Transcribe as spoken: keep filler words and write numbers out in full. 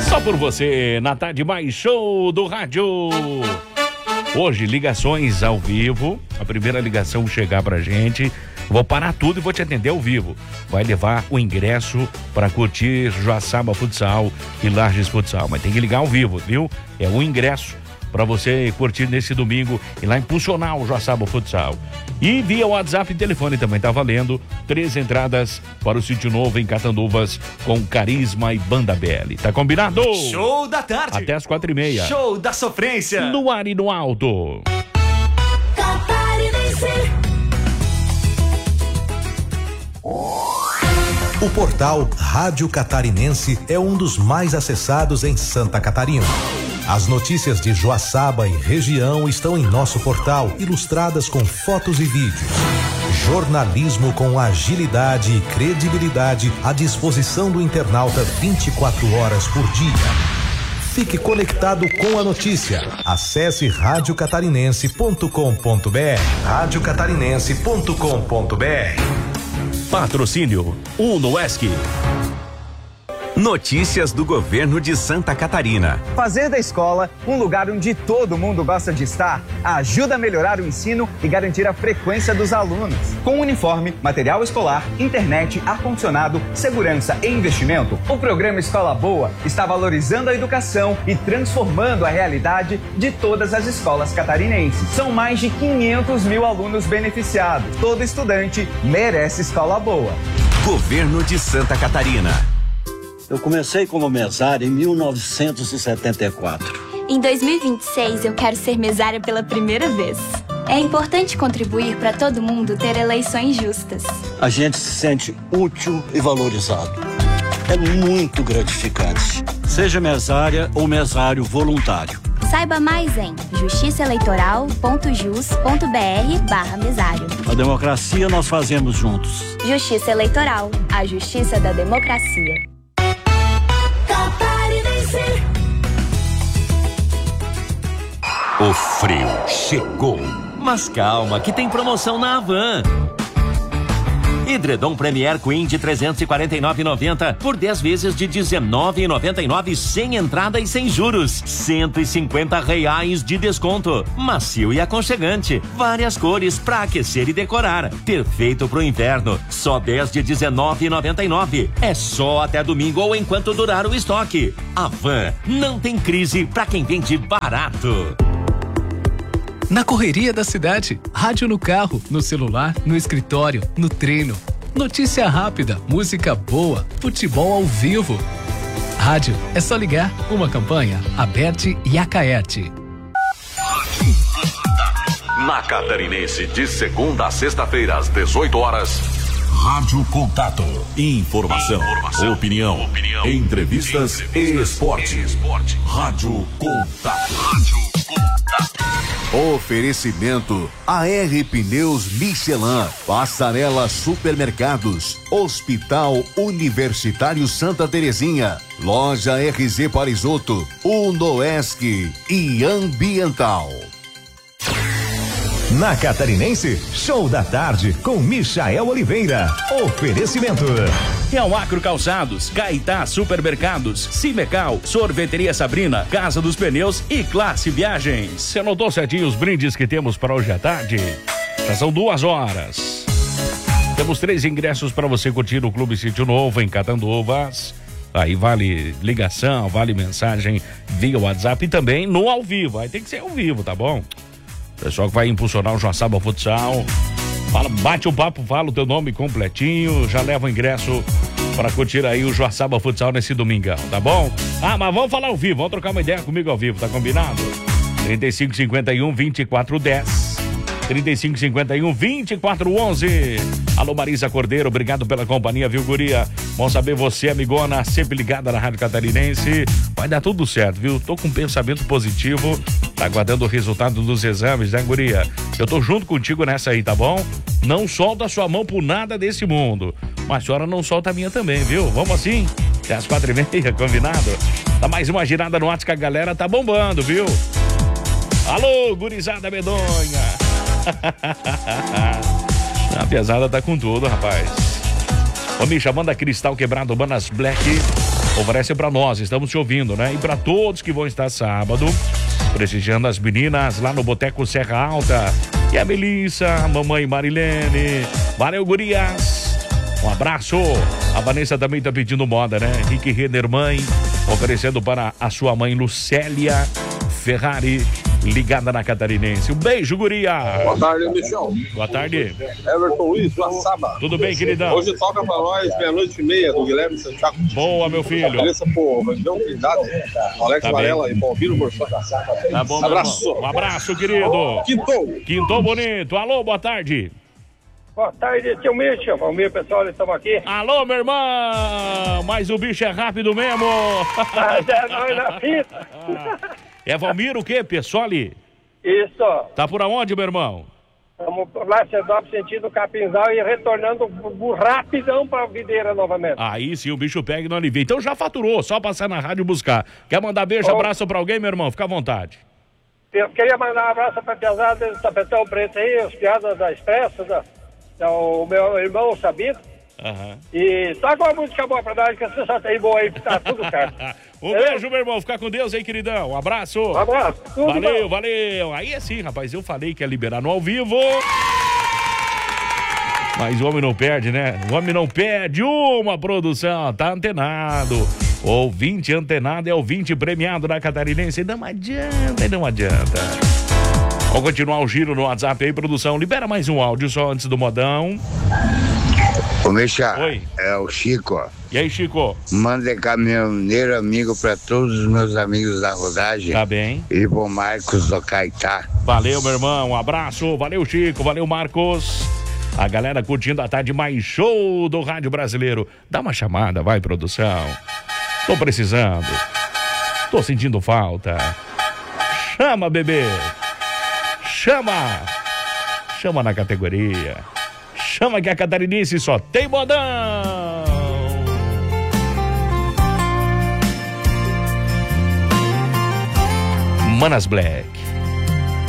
Só por você, na tarde mais show do rádio. Hoje, ligações ao vivo. A primeira ligação chegar pra gente, vou parar tudo e vou te atender ao vivo. Vai levar o ingresso para curtir Joaçaba Futsal e Lages Futsal. Mas tem que ligar ao vivo, viu? É o ingresso para você curtir nesse domingo e lá impulsionar o Joaçaba Futsal. E via WhatsApp e telefone também tá valendo. Três entradas para o Sítio Novo em Catanduvas com Carisma e Banda B L. Tá combinado? Show da tarde. Até as quatro e meia. Show da sofrência. No ar e no alto. O portal Rádio Catarinense é um dos mais acessados em Santa Catarina. As notícias de Joaçaba e região estão em nosso portal, ilustradas com fotos e vídeos. Jornalismo com agilidade e credibilidade à disposição do internauta vinte e quatro horas por dia. Fique conectado com a notícia. Acesse rádio catarinense ponto com ponto br. rádio catarinense ponto com ponto br. Patrocínio Unoesc. Notícias do governo de Santa Catarina. Fazer da escola um lugar onde todo mundo gosta de estar ajuda a melhorar o ensino e garantir a frequência dos alunos. Com uniforme, material escolar, internet, ar-condicionado, segurança e investimento, o programa Escola Boa está valorizando a educação e transformando a realidade de todas as escolas catarinenses. São mais de quinhentos mil alunos beneficiados. Todo estudante merece escola boa. Governo de Santa Catarina. Eu comecei como mesária em mil novecentos e setenta e quatro. Em dois mil e vinte e seis, eu quero ser mesária pela primeira vez. É importante contribuir para todo mundo ter eleições justas. A gente se sente útil e valorizado. É muito gratificante. Seja mesária ou mesário voluntário. Saiba mais em justiçaeleitoral ponto jus ponto br barra mesário. A democracia nós fazemos juntos. Justiça Eleitoral, a justiça da democracia. O frio chegou. Mas calma, que tem promoção na Havan. Edredom Premier Queen de trezentos e quarenta e nove reais e noventa por dez vezes de dezenove reais e noventa e nove sem entrada e sem juros. cento e cinquenta reais de desconto. Macio e aconchegante. Várias cores para aquecer e decorar. Perfeito pro inverno. Só dez de dezenove reais e noventa e nove. É só até domingo ou enquanto durar o estoque. Havan, não tem crise para quem vende barato. Na correria da cidade, rádio no carro, no celular, no escritório, no treino. Notícia rápida, música boa, futebol ao vivo. Rádio é só ligar. Uma campanha, Aberte e Acaerte. Na Catarinense, de segunda a sexta-feira, às dezoito horas. Rádio Contato. Informação, Informação opinião, opinião, entrevistas e esporte. esporte. Rádio Contato. Rádio Contato. Oferecimento A R Pneus Michelin, Passarela Supermercados, Hospital Universitário Santa Terezinha, Loja R Z Parisoto, Unoesc e Ambiental. Na Catarinense, show da tarde com Michael Oliveira. Oferecimento. Real Acro Calçados, Caetá Supermercados, Cimecal, Sorveteria Sabrina, Casa dos Pneus e Classe Viagens. Você anotou certinho os brindes que temos para hoje à tarde? Já são duas horas. Temos três ingressos para você curtir o Clube Sítio Novo em Catanduvas. Aí vale ligação, vale mensagem via WhatsApp e também no ao vivo. Aí tem que ser ao vivo, tá bom? Pessoal que vai impulsionar o Joaçaba Futsal, fala, bate um papo, fala o teu nome completinho, já leva o ingresso para curtir aí o Joaçaba Futsal nesse domingão, tá bom? Ah, mas vamos falar ao vivo, vamos trocar uma ideia comigo ao vivo, tá combinado? trinta e cinco, cinquenta e um, vinte e quatro, dez. trinta e cinco, cinquenta e um, vinte e quatro, onze. Alô, Marisa Cordeiro, obrigado pela companhia, viu, guria? Bom saber você, amigona, sempre ligada na Rádio Catarinense. Vai dar tudo certo, viu? Tô com um pensamento positivo, tá aguardando o resultado dos exames, né, guria? Eu tô junto contigo nessa aí, tá bom? Não solta a sua mão por nada desse mundo. Mas a senhora não solta a minha também, viu? Vamos assim? Até as quatro e meia, combinado? Tá mais uma girada no WhatsApp que a galera tá bombando, viu? Alô, gurizada medonha! A pesada tá com tudo, rapaz. Ô, Misha, manda Cristal Quebrado, Manas Black. oferece pra nós, estamos te ouvindo, né? E pra todos que vão estar sábado, prestigiando as meninas lá no Boteco Serra Alta. E a Melissa, a mamãe Marilene. Valeu, gurias. Um abraço. A Vanessa também tá pedindo moda, né? Rick Renner, mãe, oferecendo para a sua mãe Lucélia Ferrari, ligada na Catarinense. Um beijo, guria. Boa tarde, Michão. Boa tarde. Everton Luiz, Joaçaba. Tudo bem, queridão? Hoje toca pra nós meia-noite e meia do Guilherme Santiago. Boa, meu filho. Beleza, pô, Região Trindade, Alex Tá Varela bem. e Paulino Borçó. Tá bom, meu abraço. irmão. Um abraço, querido. Quintou. Quintou bonito. Alô, boa tarde. Boa tarde, tio Michel. Valmir, pessoal, estamos aqui. Alô, meu irmão. Mas o bicho é rápido mesmo. Mas é nós na fita. É Valmir o quê, Pessoli? Isso. Tá por aonde, meu irmão? Estamos lá, Sedop, sentido Capinzal e retornando bu- rapidão pra Videira novamente. Aí sim, o bicho pega e não alivia. Então já faturou, só passar na rádio e buscar. Quer mandar beijo, Oh. abraço pra alguém, meu irmão? Fica à vontade. Eu queria mandar um abraço pra piazada do Tapetão Preto aí, os piadas da Expresso, da, da, o meu irmão Sabino. Aham. E toca uma música boa pra nós, que você só tem boa aí, tá tudo certo. Um beijo, meu irmão. Fica com Deus aí, queridão. Um abraço. Um abraço. Tudo valeu, bom. valeu. Aí é sim, rapaz. Eu falei que ia liberar no ao vivo. Mas o homem não perde, né? O homem não perde uma produção. Tá antenado. Ouvinte antenado é ouvinte premiado da Catarinense. E não adianta, e não adianta. Vamos continuar o giro no WhatsApp aí, produção. Libera mais um áudio só antes do modão. Ô, Mexa, Oi. é o Chico, ó. E aí, Chico? Manda caminhoneiro amigo pra todos os meus amigos da rodagem. Tá bem. E pro Marcos do Caetá. Valeu, meu irmão. Um abraço. Valeu, Chico. Valeu, Marcos. A galera curtindo a tarde mais show do Rádio Brasileiro. Dá uma chamada, vai, produção. Tô precisando. Tô sentindo falta. Chama, bebê. Chama. Chama na categoria. Chama que a Catarinense só tem modão. Manas Black.